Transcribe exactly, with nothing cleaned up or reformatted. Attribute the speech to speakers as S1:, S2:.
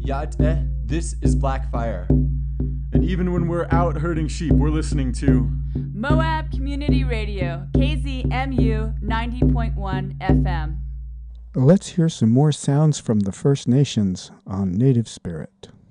S1: Ya'ateh, this is Blackfire. And even when we're out herding sheep, we're listening to
S2: Moab Community Radio, K Z M U ninety point one F M.
S3: Let's hear some more sounds from the First Nations on Native Spirit.